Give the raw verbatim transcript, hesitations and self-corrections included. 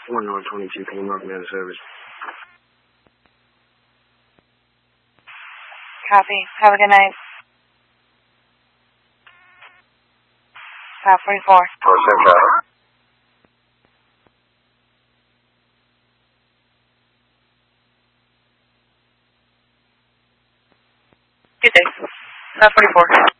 one North twenty-two, can you mark me out of service? Copy. Have a good night. five forty-four. Oh, same time. Good day. five forty-four.